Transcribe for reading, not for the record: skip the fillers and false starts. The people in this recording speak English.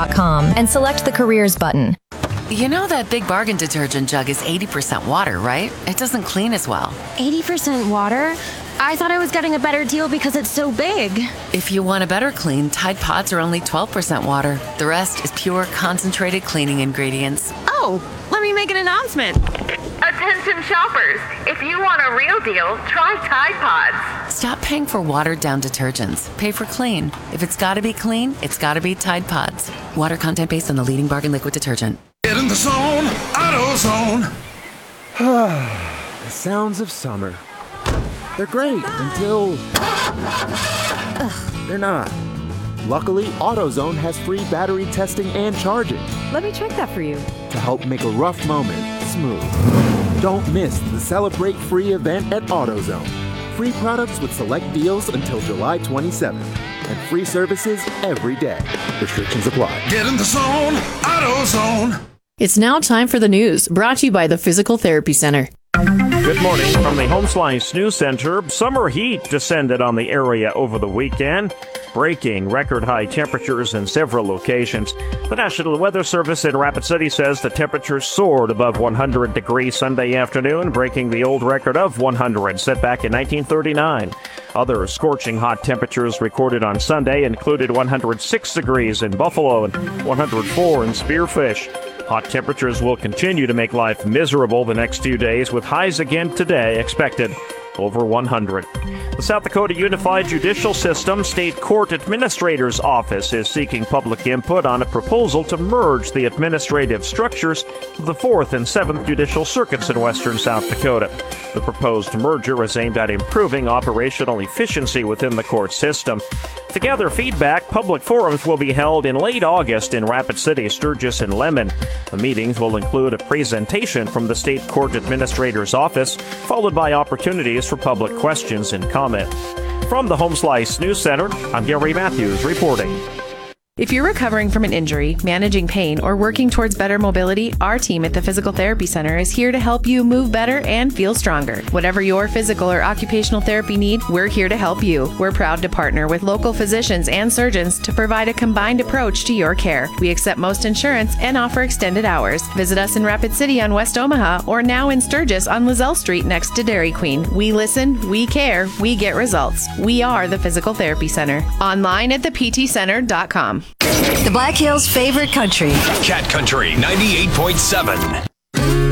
PTCenter.com and select the Careers button. You know that Big Bargain detergent jug is 80% water, right? It doesn't clean as well. 80% water? I thought I was getting a better deal because it's so big. If you want a better clean, Tide Pods are only 12% water. The rest is pure, concentrated cleaning ingredients. Oh, let me make an announcement. Attention shoppers, if you want a real deal, try Tide Pods. Stop paying for watered-down detergents. Pay for clean. If it's got to be clean, it's got to be Tide Pods. Water content based on the leading bargain liquid detergent. Get in the zone, AutoZone. The sounds of summer. They're great until they're not. Luckily, AutoZone has free battery testing and charging Let me check that for you. to help make a rough moment smooth. Don't miss the Celebrate Free event at AutoZone. Free products with select deals until July 27th. And free services every day. Restrictions apply. Get in the zone, AutoZone. It's now time for the news, brought to you by the Physical Therapy Center. Good morning from the Home Slice News Center. Summer heat descended on the area over the weekend, breaking record high temperatures in several locations. The National Weather Service in Rapid City says the temperatures soared above 100 degrees Sunday afternoon, breaking the old record of 100 set back in 1939. Other scorching hot temperatures recorded on Sunday included 106 degrees in Buffalo and 104 in Spearfish. Hot temperatures will continue to make life miserable the next few days, with highs again today expected over 100. The South Dakota Unified Judicial System State Court Administrator's Office is seeking public input on a proposal to merge the administrative structures of the 4th and 7th Judicial Circuits in western South Dakota. The proposed merger is aimed at improving operational efficiency within the court system. To gather feedback, public forums will be held in late August in Rapid City, Sturgis, and Lemon. The meetings will include a presentation from the State Court Administrator's Office, followed by opportunities for public questions and comment. From the Home Slice News Center, I'm Gary Matthews reporting. If you're recovering from an injury, managing pain, or working towards better mobility, our team at the Physical Therapy Center is here to help you move better and feel stronger. Whatever your physical or occupational therapy need, we're here to help you. We're proud to partner with local physicians and surgeons to provide a combined approach to your care. We accept most insurance and offer extended hours. Visit us in Rapid City on West Omaha or now in Sturgis on Lizelle Street next to Dairy Queen. We listen, we care, we get results. We are the Physical Therapy Center. Online at theptcenter.com. The Black Hills' favorite country. Cat Country 98.7.